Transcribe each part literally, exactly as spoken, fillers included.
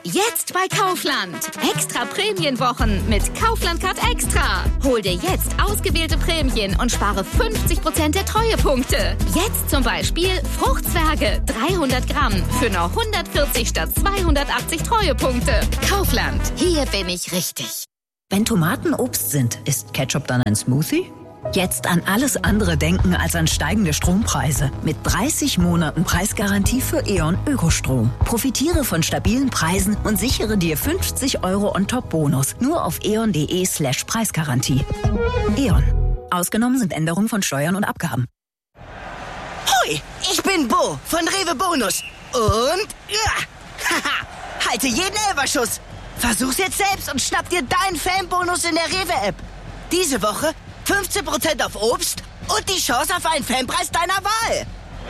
Jetzt bei Kaufland. Extra Prämienwochen mit Kaufland Card Extra. Hol dir jetzt ausgewählte Prämien und spare fünfzig Prozent der Treuepunkte. Jetzt zum Beispiel Fruchtzwerge dreihundert Gramm für nur hundertvierzig statt zweihundertachtzig Treuepunkte. Kaufland, hier bin ich richtig. Wenn Tomaten Obst sind, ist Ketchup dann ein Smoothie? Jetzt an alles andere denken als an steigende Strompreise. Mit dreißig Monaten Preisgarantie für E.ON Ökostrom. Profitiere von stabilen Preisen und sichere dir fünfzig Euro on-top-Bonus. Nur auf eon.de slash Preisgarantie. E.ON. Ausgenommen sind Änderungen von Steuern und Abgaben. Hoi, ich bin Bo von Rewe Bonus. Und ja, haha, halte jeden Elferschuss. Versuch's jetzt selbst und schnapp dir deinen Fanbonus in der Rewe-App. Diese Woche fünfzehn Prozent auf Obst und die Chance auf einen Fanpreis deiner Wahl.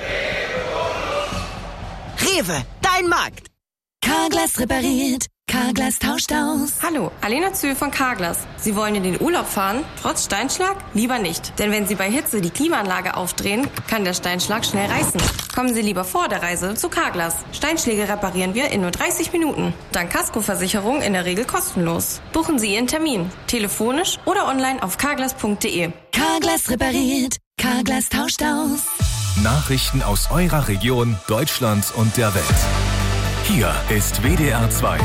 Rewe, dein Markt. Carglass repariert, Carglass tauscht aus. Hallo, Alena Zühl von Carglass. Sie wollen in den Urlaub fahren, trotz Steinschlag? Lieber nicht. Denn wenn Sie bei Hitze die Klimaanlage aufdrehen, kann der Steinschlag schnell reißen. Kommen Sie lieber vor der Reise zu Carglass. Steinschläge reparieren wir in nur dreißig Minuten. Dank Kaskoversicherung in der Regel kostenlos. Buchen Sie Ihren Termin. Telefonisch oder online auf carglass punkt de. Carglass repariert, Carglass tauscht aus. Nachrichten aus eurer Region, Deutschland und der Welt. Hier ist W D R zwei.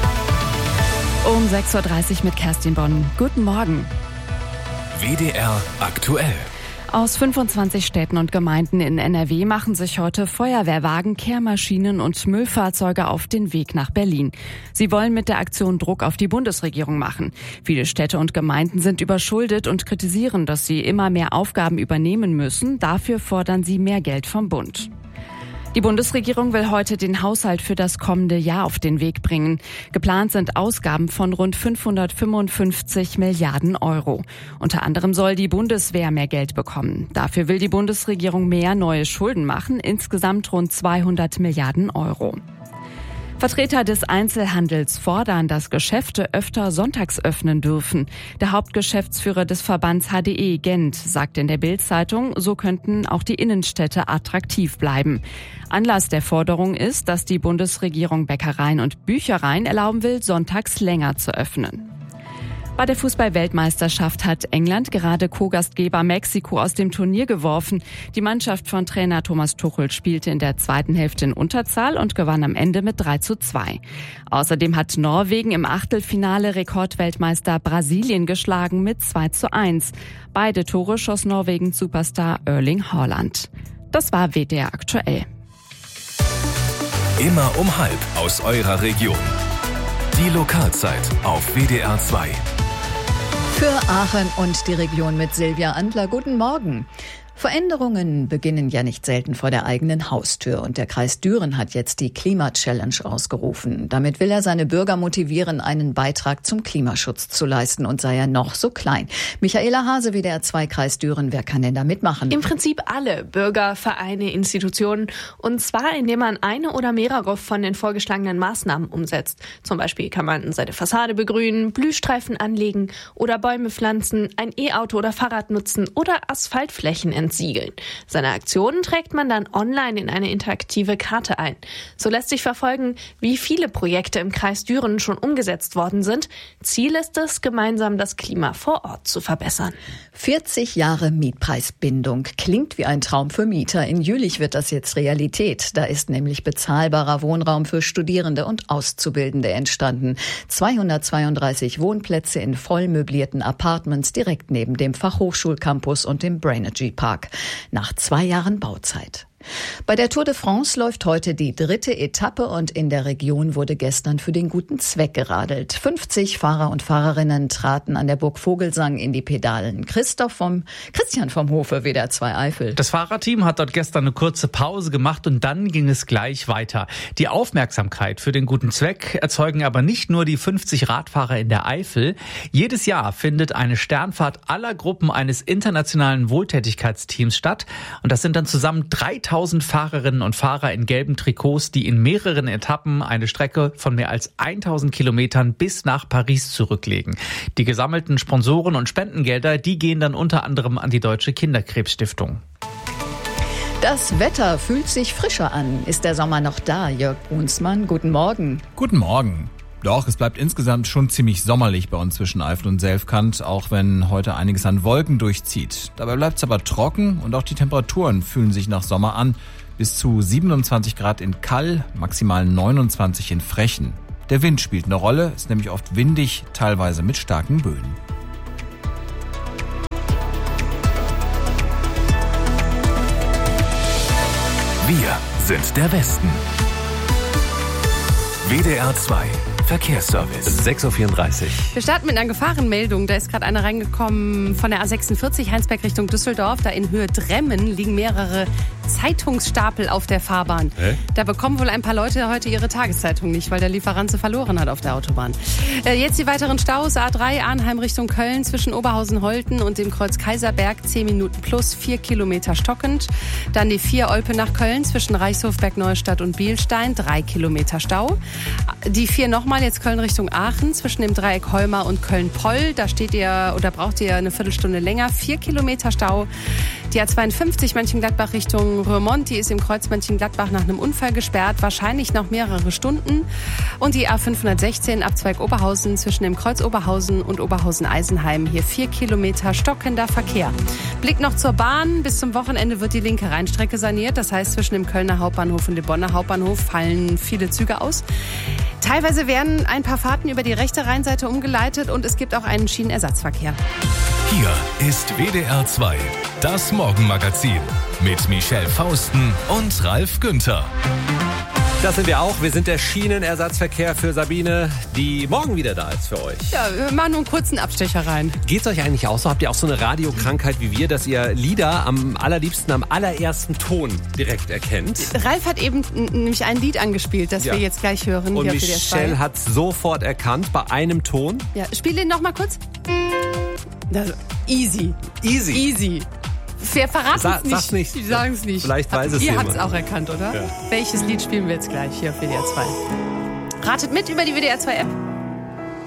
Um sechs Uhr dreißig mit Kerstin Bonn. Guten Morgen. W D R aktuell. Aus fünfundzwanzig Städten und Gemeinden in N R W machen sich heute Feuerwehrwagen, Kehrmaschinen und Müllfahrzeuge auf den Weg nach Berlin. Sie wollen mit der Aktion Druck auf die Bundesregierung machen. Viele Städte und Gemeinden sind überschuldet und kritisieren, dass sie immer mehr Aufgaben übernehmen müssen. Dafür fordern sie mehr Geld vom Bund. Die Bundesregierung will heute den Haushalt für das kommende Jahr auf den Weg bringen. Geplant sind Ausgaben von rund fünfhundertfünfundfünfzig Milliarden Euro. Unter anderem soll die Bundeswehr mehr Geld bekommen. Dafür will die Bundesregierung mehr neue Schulden machen, insgesamt rund zweihundert Milliarden Euro. Vertreter des Einzelhandels fordern, dass Geschäfte öfter sonntags öffnen dürfen. Der Hauptgeschäftsführer des Verbands H D E Gent sagt in der Bild-Zeitung, so könnten auch die Innenstädte attraktiv bleiben. Anlass der Forderung ist, dass die Bundesregierung Bäckereien und Büchereien erlauben will, sonntags länger zu öffnen. Bei der Fußball-Weltmeisterschaft hat England gerade Co-Gastgeber Mexiko aus dem Turnier geworfen. Die Mannschaft von Trainer Thomas Tuchel spielte in der zweiten Hälfte in Unterzahl und gewann am Ende mit drei zu zwei. Außerdem hat Norwegen im Achtelfinale Rekordweltmeister Brasilien geschlagen mit zwei zu eins. Beide Tore schoss Norwegens Superstar Erling Haaland. Das war W D R aktuell. Immer um halb aus eurer Region. Die Lokalzeit auf W D R zwei. Für Aachen und die Region mit Silvia Andler. Guten Morgen. Veränderungen beginnen ja nicht selten vor der eigenen Haustür. Und der Kreis Düren hat jetzt die Klima-Challenge ausgerufen. Damit will er seine Bürger motivieren, einen Beitrag zum Klimaschutz zu leisten. Und sei er noch so klein. Michaela Hase, W D R zwei Kreis Düren. Wer kann denn da mitmachen? Im Prinzip alle Bürger, Vereine, Institutionen. Und zwar, indem man eine oder mehrere von den vorgeschlagenen Maßnahmen umsetzt. Zum Beispiel kann man seine Fassade begrünen, Blühstreifen anlegen oder Bäume pflanzen, ein E-Auto oder Fahrrad nutzen oder Asphaltflächen entsiegeln. Seine Aktionen trägt man dann online in eine interaktive Karte ein. So lässt sich verfolgen, wie viele Projekte im Kreis Düren schon umgesetzt worden sind. Ziel ist es, gemeinsam das Klima vor Ort zu verbessern. vierzig Jahre Mietpreisbindung. Klingt wie ein Traum für Mieter. In Jülich wird das jetzt Realität. Da ist nämlich bezahlbarer Wohnraum für Studierende und Auszubildende entstanden. zweihundertzweiunddreißig Wohnplätze in voll möblierten Apartments direkt neben dem Fachhochschulcampus und dem Brainerd Park. Nach zwei Jahren Bauzeit. Bei der Tour de France läuft heute die dritte Etappe und in der Region wurde gestern für den guten Zweck geradelt. fünfzig Fahrer und Fahrerinnen traten an der Burg Vogelsang in die Pedalen. Christoph vom, Christian vom Hofe, W D R zwei Eifel. Das Fahrerteam hat dort gestern eine kurze Pause gemacht und dann ging es gleich weiter. Die Aufmerksamkeit für den guten Zweck erzeugen aber nicht nur die fünfzig Radfahrer in der Eifel. Jedes Jahr findet eine Sternfahrt aller Gruppen eines internationalen Wohltätigkeitsteams statt und das sind dann zusammen dreitausend Fahrerinnen und Fahrer in gelben Trikots, die in mehreren Etappen eine Strecke von mehr als tausend Kilometern bis nach Paris zurücklegen. Die gesammelten Sponsoren und Spendengelder, die gehen dann unter anderem an die Deutsche Kinderkrebsstiftung. Das Wetter fühlt sich frischer an. Ist der Sommer noch da, Jörg Brunsmann? Guten Morgen. Guten Morgen. Doch, es bleibt insgesamt schon ziemlich sommerlich bei uns zwischen Eifel und Selfkant, auch wenn heute einiges an Wolken durchzieht. Dabei bleibt es aber trocken und auch die Temperaturen fühlen sich nach Sommer an. Bis zu siebenundzwanzig Grad in Kall, maximal neunundzwanzig in Frechen. Der Wind spielt eine Rolle, ist nämlich oft windig, teilweise mit starken Böen. Wir sind der Westen. W D R zwei Verkehrsservice. sechs Uhr vierunddreißig. Wir starten mit einer Gefahrenmeldung. Da ist gerade eine reingekommen von der A sechsundvierzig, Heinsberg Richtung Düsseldorf. Da in Höhe Dremmen liegen mehrere Zeitungsstapel auf der Fahrbahn. Hä? Da bekommen wohl ein paar Leute heute ihre Tageszeitung nicht, weil der Lieferant sie verloren hat auf der Autobahn. Äh, jetzt die weiteren Staus. A drei Arnheim Richtung Köln zwischen Oberhausen-Holten und dem Kreuz Kaiserberg. zehn Minuten plus, vier Kilometer stockend. Dann die vier Olpe nach Köln zwischen Reichshof, Bergneustadt und Bielstein. drei Kilometer Stau. Die vier nochmal jetzt Köln Richtung Aachen zwischen dem Dreieck Heumar und Köln-Poll. Da steht ihr oder braucht ihr eine Viertelstunde länger. vier Kilometer Stau. Die A zweiundfünfzig Mönchengladbach Richtung Roermond, die ist im Kreuz Mönchengladbach nach einem Unfall gesperrt. Wahrscheinlich noch mehrere Stunden. Und die A fünfhundertsechzehn Abzweig Oberhausen zwischen dem Kreuz Oberhausen und Oberhausen-Eisenheim. Hier vier Kilometer stockender Verkehr. Blick noch zur Bahn. Bis zum Wochenende wird die linke Rheinstrecke saniert. Das heißt, zwischen dem Kölner Hauptbahnhof und dem Bonner Hauptbahnhof fallen viele Züge aus. Teilweise werden ein paar Fahrten über die rechte Rheinseite umgeleitet und es gibt auch einen Schienenersatzverkehr. Hier ist W D R zwei, das Morgenmagazin mit Michelle Fausten und Ralf Günther. Das sind wir auch. Wir sind der Schienenersatzverkehr für Sabine, die morgen wieder da ist für euch. Ja, wir machen nur einen kurzen Abstecher rein. Geht's euch eigentlich auch so? Habt ihr auch so eine Radiokrankheit wie wir, dass ihr Lieder am allerliebsten am allerersten Ton direkt erkennt? Ralf hat eben nämlich ein Lied angespielt, das ja. wir jetzt gleich hören. Und hier Michelle hat sofort erkannt bei einem Ton. Ja, spiel den noch mal kurz. Das, easy. Easy. Easy. Wir verraten Sa- es nicht. nicht. Sie sagen es nicht. Vielleicht weiß es jemand. jemand. Ihr habt es auch erkannt, oder? Ja. Welches Lied spielen wir jetzt gleich hier auf W D R zwei? Ratet mit über die W D R zwei App.